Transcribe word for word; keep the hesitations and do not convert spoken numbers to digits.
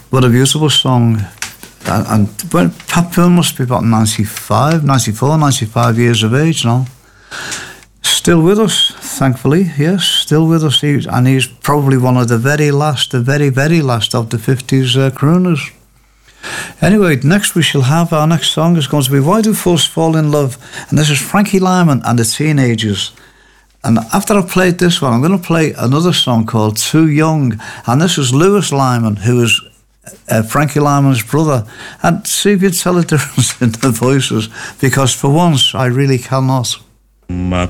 What a beautiful song. And, and well, Pat Boone must be about ninety-five, ninety-four, ninety-five years of age now. Still with us, thankfully, yes, still with us. He, and he's probably one of the very last, the very, very last of the fifties uh, crooners. Anyway, next we shall have, our next song is going to be Why Do Fools Fall in Love? And this is Frankie Lyman and the Teenagers. And after I've played this one, I'm going to play another song called Too Young. And this is Lewis Lyman, who is uh, Frankie Lyman's brother. And see if you can tell the difference in the voices, because for once I really cannot. My